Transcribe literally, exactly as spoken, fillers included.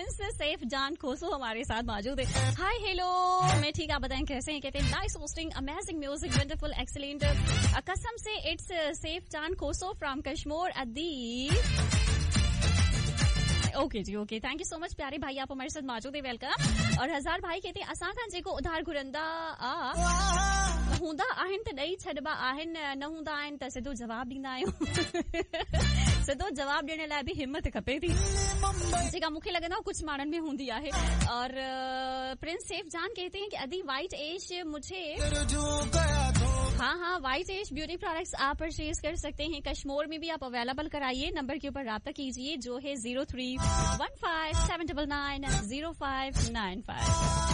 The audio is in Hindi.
प्रिंस सेफ जान खोसो हमारे साथ मौजूद है। हाय हेलो, मैं ठीक, आप बताएं कैसे हैं? कहते हैं nice hosting, amazing music, wonderful, excellent, कसम से इट्स सेफ जान खोसो from Kashmir Adeeb. Okay ji, okay, thank you so much प्यारे भाई, आप हमारे साथ मौजूद है, वेलकम। और हजार भाई कहते हैं असां खां जेको उधार घुरंदा आ हूंदा आहिनि त ॾेई छॾिबा आहिनि, न हूंदा आहिनि त सिधो जवाब ॾींदा आहियूं। सिधो जवाब ॾियण लाइ बि हिम्मत खपे थी, जेका मूंखे लॻंदो कुछ माण्हुनि में हूंदी आहे। और प्रिंस सेफ जान कहते हैं कि अदी वाइट एज मुझे, हाँ हाँ वाइट एज ब्यूटी प्रोडक्ट्स आप परचेज कर सकते हैं, कश्मीर में भी आप अवेलेबल कराइए। नंबर के ऊपर राब्ता कीजिए जो है zero three one five seven double nine zero five nine five.